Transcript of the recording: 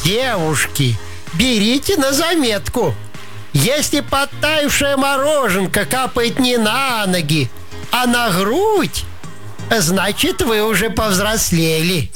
Девушки, берите на заметку. Если подтаявшая мороженка капает не на ноги, а на грудь, значит, вы уже повзрослели.